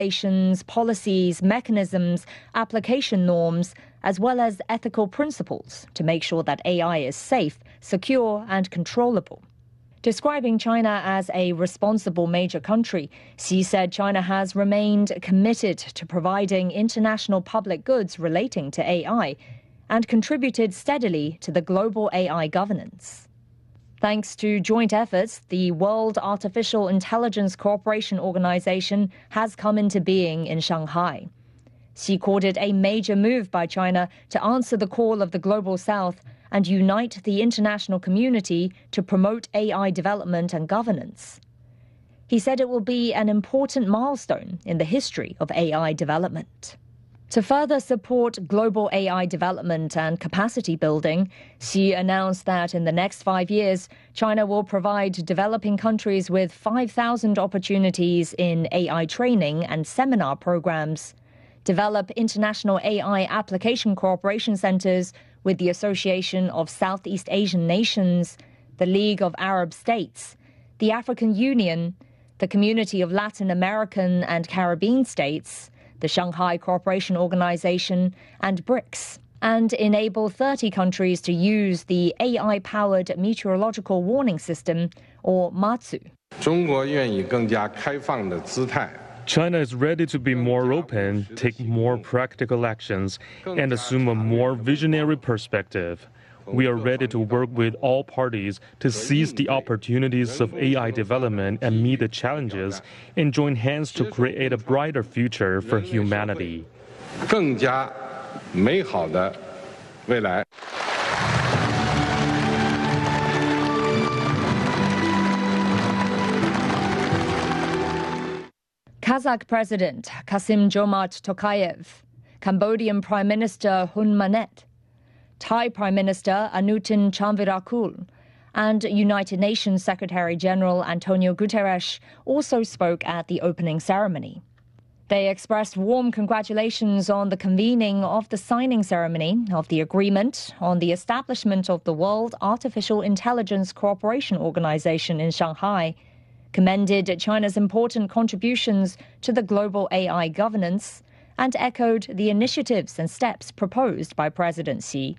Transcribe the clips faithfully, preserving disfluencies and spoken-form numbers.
regulations, policies, mechanisms, application norms, as well as ethical principles to make sure that A I is safe, secure, and controllable. Describing China as a responsible major country, Xi said China has remained committed to providing international public goods relating to A I and contributed steadily to the global A I governance. Thanks to joint efforts, the World Artificial Intelligence Cooperation Organization has come into being in Shanghai. Xi called it a major move by China to answer the call of the Global South and unite the international community to promote A I development and governance. He said it will be an important milestone in the history of A I development. To further support global A I development and capacity building, Xi announced that in the next five years, China will provide developing countries with five thousand opportunities in A I training and seminar programs, develop international A I application cooperation centers with the Association of Southeast Asian Nations, the League of Arab States, the African Union, the Community of Latin American and Caribbean States, the Shanghai Cooperation Organization, and BRICS, and enable thirty countries to use the A I-powered meteorological warning system, or MATSU. China is ready to be more open, take more practical actions, and assume a more visionary perspective. We are ready to work with all parties to seize the opportunities of A I development and meet the challenges, and join hands to create a brighter future for humanity. Kazakh President Kassym-Jomart Tokayev, Cambodian Prime Minister Hun Manet, Thai Prime Minister Anutin Charnvirakul, and United Nations Secretary-General Antonio Guterres also spoke at the opening ceremony. They expressed warm congratulations on the convening of the signing ceremony of the agreement on the establishment of the World Artificial Intelligence Cooperation Organization in Shanghai, commended China's important contributions to the global A I governance, and echoed the initiatives and steps proposed by President Xi.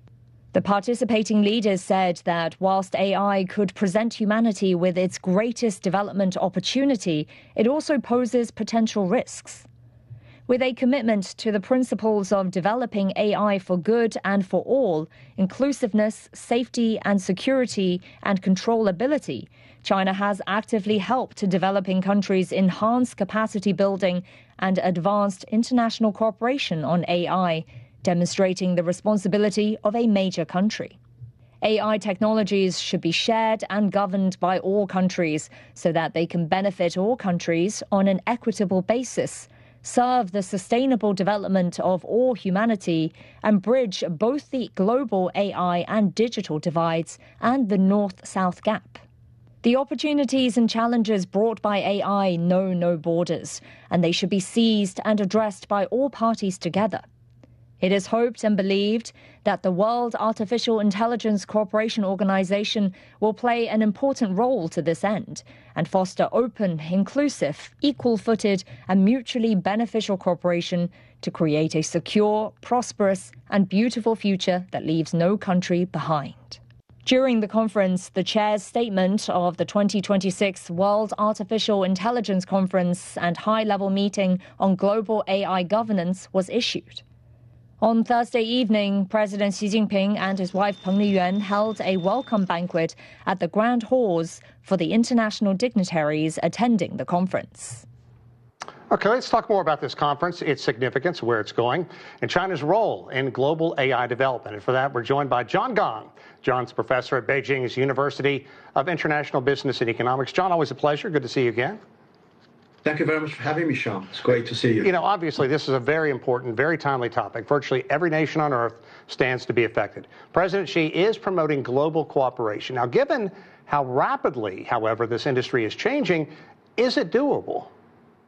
The participating leaders said that whilst A I could present humanity with its greatest development opportunity, it also poses potential risks. With a commitment to the principles of developing A I for good and for all, inclusiveness, safety and security, and controllability, China has actively helped developing countries enhance capacity building and advanced international cooperation on A I, demonstrating the responsibility of a major country. A I technologies should be shared and governed by all countries so that they can benefit all countries on an equitable basis, serve the sustainable development of all humanity, and bridge both the global A I and digital divides and the North-South gap. The opportunities and challenges brought by A I know no borders, and they should be seized and addressed by all parties together. It is hoped and believed that the World Artificial Intelligence Cooperation Organization will play an important role to this end and foster open, inclusive, equal-footed and mutually beneficial cooperation to create a secure, prosperous and beautiful future that leaves no country behind. During the conference, the chair's statement of the twenty twenty-six World Artificial Intelligence Conference and high-level meeting on global A I governance was issued. On Thursday evening, President Xi Jinping and his wife Peng Liyuan held a welcome banquet at the Grand Halls for the international dignitaries attending the conference. Okay, let's talk more about this conference, its significance, where it's going, and China's role in global A I development. And for that, we're joined by John Gong. John's professor at Beijing's University of International Business and Economics. John, always a pleasure. Good to see you again. Thank you very much for having me, Sean. It's great to see you. You know, obviously, this is a very important, very timely topic. Virtually every nation on Earth stands to be affected. President Xi is promoting global cooperation. Now, given how rapidly, however, this industry is changing, is it doable?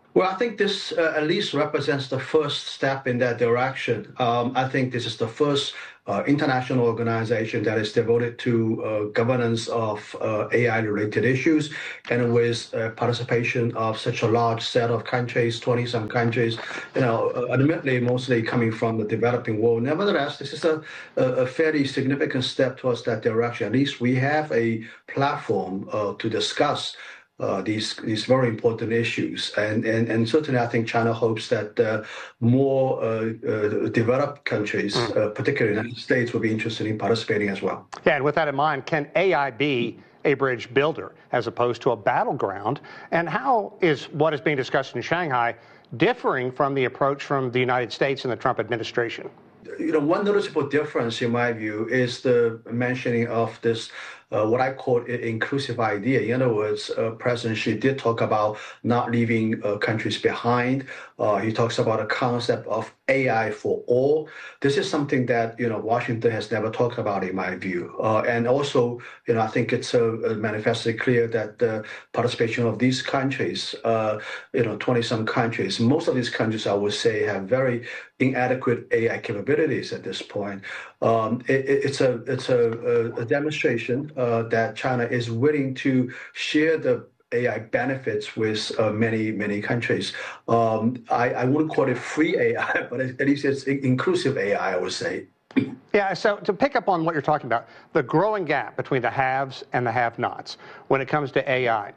Well, I think this uh, at least represents the first step in that direction. Um, I think this is the first uh, international organization that is devoted to uh, governance of uh, A I-related issues, and with uh, participation of such a large set of countries, twenty-some countries, you know, uh, admittedly mostly coming from the developing world. Nevertheless, this is a, a fairly significant step towards that direction. At least we have a platform uh, to discuss Uh, these these very important issues, and and, and certainly I think China hopes that uh, more uh, uh, developed countries, mm. uh, particularly the United States, will be interested in participating as well. Yeah, and with that in mind, can A I be a bridge builder as opposed to a battleground? And how is what is being discussed in Shanghai differing from the approach from the United States and the Trump administration? You know, one noticeable difference, in my view, is the mentioning of this, uh, what I call an inclusive idea. In other words, uh, President Xi did talk about not leaving uh, countries behind. Uh, he talks about a concept of A I for all. This is something that, you know, Washington has never talked about, in my view. Uh, and also, you know, I think it's uh, manifestly clear that the participation of these countries, uh, you know, twenty-some countries, most of these countries, I would say, have very inadequate A I capabilities at this point. Um, it, it's a it's a, a demonstration uh, that China is willing to share the A I benefits with uh, many, many countries. Um, I, I wouldn't call it free A I, but at least it's inclusive A I, I would say. Yeah, so to pick up on what you're talking about, the growing gap between the haves and the have-nots when it comes to A I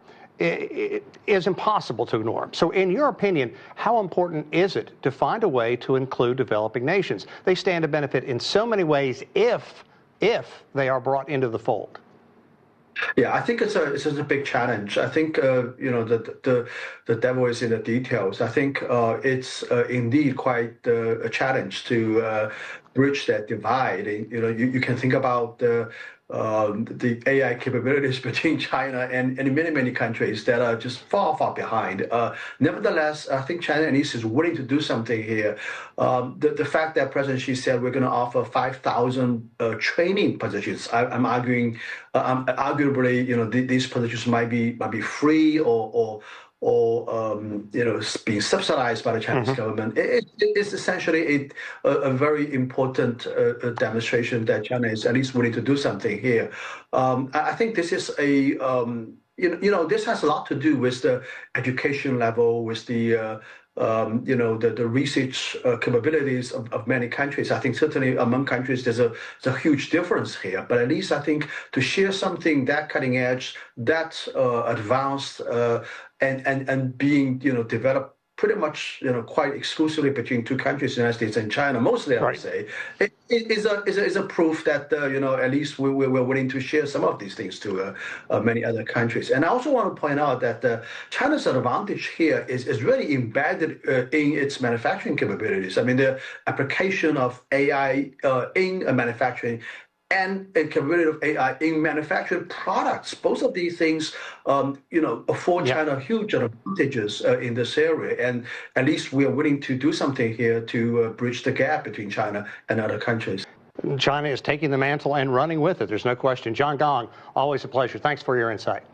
it is impossible to ignore. So in your opinion, how important is it to find a way to include developing nations? They stand to benefit in so many ways if, if they are brought into the fold. Yeah, I think it's a it's a big challenge. I think uh, you know the the the devil is in the details. I think uh, it's uh, indeed quite uh, a challenge to uh, bridge that divide. You know, you, you can think about the um, the A I capabilities between China and, and many many countries that are just far far behind. Uh, nevertheless, I think China at least is willing to do something here. Um, the the fact that President Xi said we're going to offer five thousand uh, training positions, I, I'm arguing. Uh, um, arguably, you know, th these positions might be might be free or or or um, you know, being subsidized by the Chinese mm-hmm. government. It, it is essentially a, a very important uh, demonstration that China is at least willing to do something here. Um, I think this is a um, you know, you know, this has a lot to do with the education level, with the uh, Um, you know, the, the research uh, capabilities of, of many countries. I think certainly among countries, there's a, there's a huge difference here. But at least I think to share something that cutting edge, that uh, advanced, uh, and, and, and being, you know, developed pretty much, you know, quite exclusively between two countries, the United States and China, mostly, I would right. say, it, it is a is a, is a proof that uh, you know, at least we, we we're willing to share some of these things to uh, uh, many other countries. And I also want to point out that uh, China's advantage here is is really embedded uh, in its manufacturing capabilities. I mean, the application of A I uh, in uh, manufacturing and a capability of A I in manufactured products. Both of these things, um, you know, afford yeah. China huge advantages uh, in this area. And at least we are willing to do something here to uh, bridge the gap between China and other countries. China is taking the mantle and running with it. There's no question. John Gong, always a pleasure. Thanks for your insight.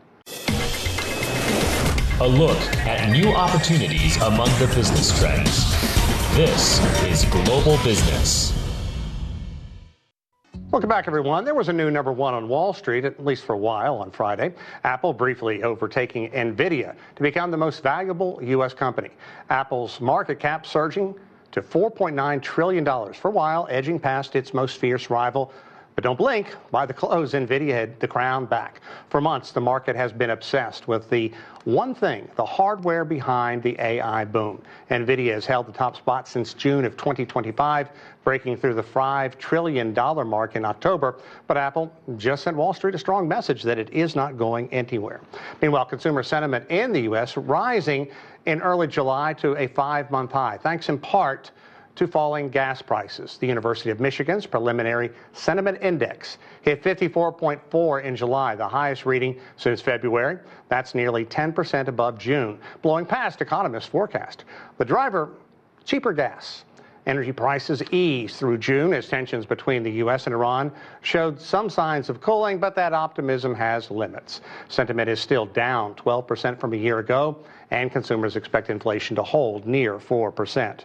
A look at new opportunities among the business trends. This is Global Business. Welcome back, everyone. There was a new number one on Wall Street, at least for a while, on Friday. Apple briefly overtaking NVIDIA to become the most valuable U S company. Apple's market cap surging to four point nine trillion dollars for a while, edging past its most fierce rival. But don't blink, by the close, NVIDIA had the crown back. For months, the market has been obsessed with the one thing, the hardware behind the A I boom. NVIDIA has held the top spot since June of twenty twenty-five, breaking through the five trillion dollar mark in October. But Apple just sent Wall Street a strong message that it is not going anywhere. Meanwhile, consumer sentiment in the U S rising in early July to a five-month high, thanks in part to falling gas prices. The University of Michigan's preliminary sentiment index hit fifty-four point four in July, the highest reading since February. That's nearly ten percent above June, blowing past economists' forecast. The driver, cheaper gas. Energy prices eased through June as tensions between the U S and Iran showed some signs of cooling, but that optimism has limits. Sentiment is still down twelve percent from a year ago, and consumers expect inflation to hold near four percent.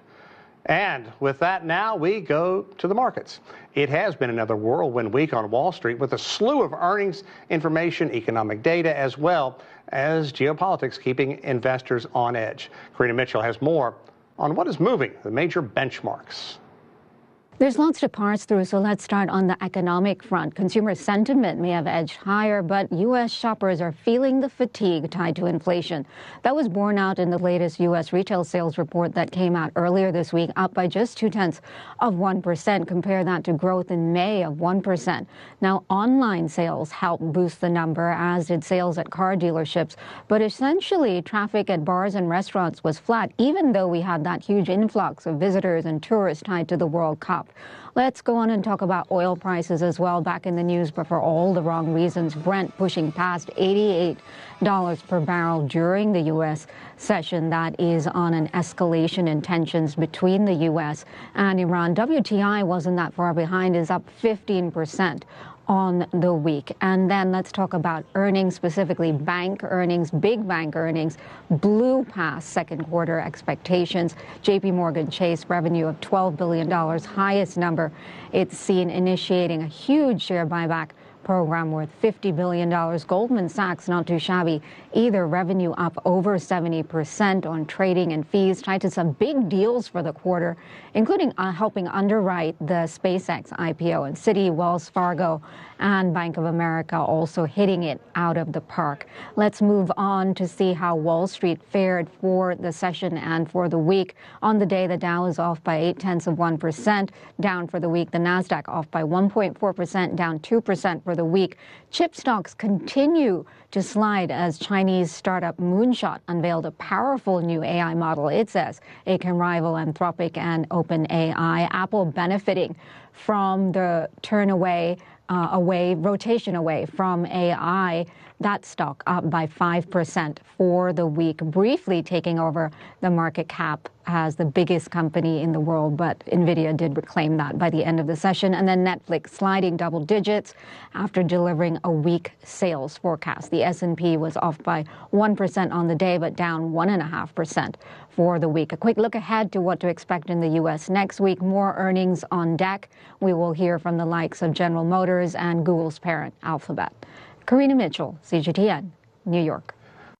And with that, now we go to the markets. It has been another whirlwind week on Wall Street with a slew of earnings, information, economic data, as well as geopolitics keeping investors on edge. Karina Mitchell has more on what is moving the major benchmarks. There's lots to parse through, so let's start on the economic front. Consumer sentiment may have edged higher, but U S shoppers are feeling the fatigue tied to inflation. That was borne out in the latest U S retail sales report that came out earlier this week, up by just two-tenths of one percent. Compare that to growth in May of one percent. Now, online sales helped boost the number, as did sales at car dealerships. But essentially, traffic at bars and restaurants was flat, even though we had that huge influx of visitors and tourists tied to the World Cup. Let's go on and talk about oil prices as well. Back in the news, but for all the wrong reasons. Brent pushing past eighty-eight dollars per barrel during the U S session. That is on an escalation in tensions between the U S and Iran. W T I wasn't that far behind, is up fifteen percent on the week. And then let's talk about earnings, specifically bank earnings. Big bank earnings blew past second quarter expectations. J P Morgan Chase revenue of twelve billion dollars, highest number it's seen, initiating a huge share buyback program worth fifty billion dollars. Goldman Sachs, not too shabby either, revenue up over seventy percent on trading and fees, tied to some big deals for the quarter, including uh, helping underwrite the SpaceX I P O. And Citi, Wells Fargo, and Bank of America also hitting it out of the park. Let's move on to see how Wall Street fared for the session and for the week. On the day, the Dow is off by eight tenths of one percent, down for the week. The Nasdaq off by one point four percent, down two percent for the week. Chip stocks continue to slide as Chinese startup Moonshot unveiled a powerful new A I model. It says it can rival Anthropic and OpenAI. Apple benefiting from the turn away, uh, away, rotation away from A I. That stock up by five percent for the week, briefly taking over the market cap as the biggest company in the world, but NVIDIA did reclaim that by the end of the session. And then Netflix sliding double digits after delivering a weak sales forecast. The S and P was off by one percent on the day, but down one point five percent for the week. A quick look ahead to what to expect in the U S next week. More earnings on deck. We will hear from the likes of General Motors and Google's parent, Alphabet. Karina Mitchell, C G T N, New York.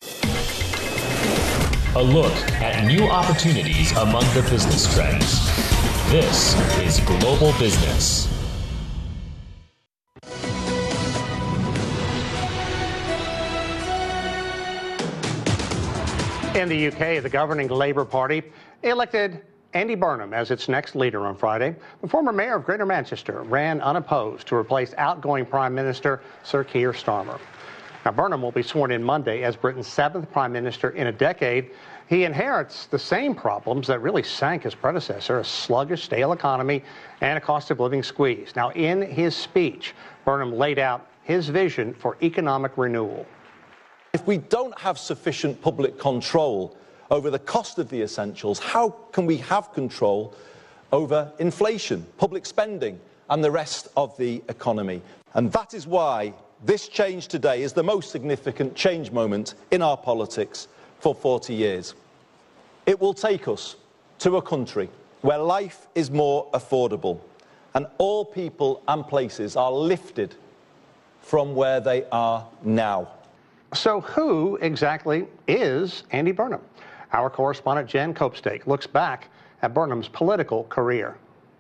A look at new opportunities among the business trends. This is Global Business. In the U K, the governing Labour Party elected Andy Burnham as its next leader on Friday. The former mayor of Greater Manchester ran unopposed to replace outgoing Prime Minister Sir Keir Starmer. Now, Burnham will be sworn in Monday as Britain's seventh Prime Minister in a decade. He inherits the same problems that really sank his predecessor: a sluggish, stale economy and a cost of living squeeze. Now, in his speech, Burnham laid out his vision for economic renewal. If we don't have sufficient public control over the cost of the essentials, how can we have control over inflation, public spending, and the rest of the economy? And that is why this change today is the most significant change moment in our politics for forty years. It will take us to a country where life is more affordable and all people and places are lifted from where they are now. So who exactly is Andy Burnham? Our correspondent Jen Copestake looks back at Burnham's political career.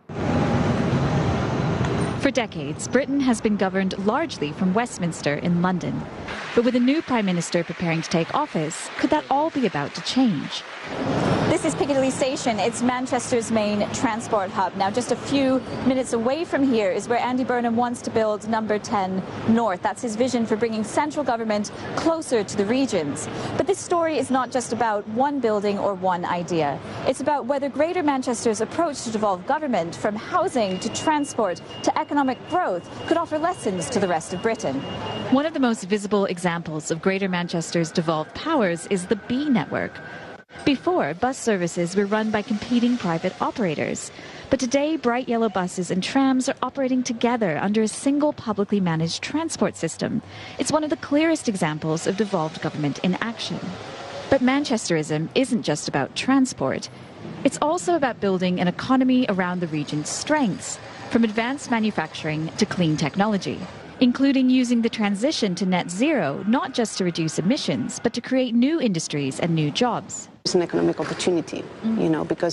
For decades, Britain has been governed largely from Westminster in London. But with a new Prime Minister preparing to take office, could that all be about to change? This is Piccadilly Station. It's Manchester's main transport hub. Now, just a few minutes away from here is where Andy Burnham wants to build Number ten North. That's his vision for bringing central government closer to the regions. But this story is not just about one building or one idea. It's about whether Greater Manchester's approach to devolved government, from housing to transport to economic growth, could offer lessons to the rest of Britain. One of the most visible examples of Greater Manchester's devolved powers is the B network. Before, bus services were run by competing private operators. But today, bright yellow buses and trams are operating together under a single publicly managed transport system. It's one of the clearest examples of devolved government in action. But Manchesterism isn't just about transport. It's also about building an economy around the region's strengths, from advanced manufacturing to clean technology, including using the transition to net zero not just to reduce emissions, but to create new industries and new jobs. It's an economic opportunity, you know, because